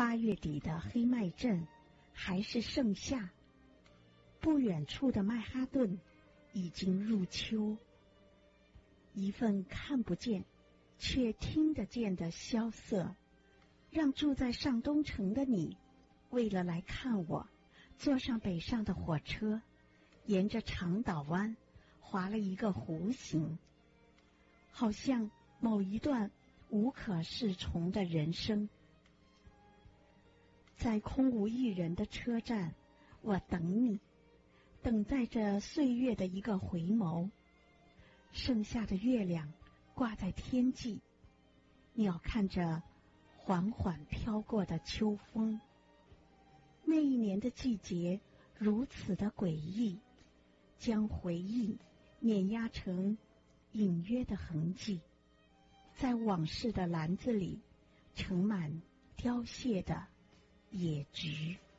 8月底的黑麦镇还是盛夏，不远处的曼哈顿已经入秋。一份看不见却听得见的萧瑟，让住在上东城的你，为了来看我，坐上北上的火车，沿着长岛湾划了一个弧形，好像某一段无可适从的人生。在空无一人的车站，我等你，等待着岁月的一个回眸。剩下的月亮挂在天际，鸟看着缓缓飘过的秋风。那一年的季节如此的诡异，将回忆碾压成隐约的痕迹，在往事的篮子里盛满凋谢的野菊。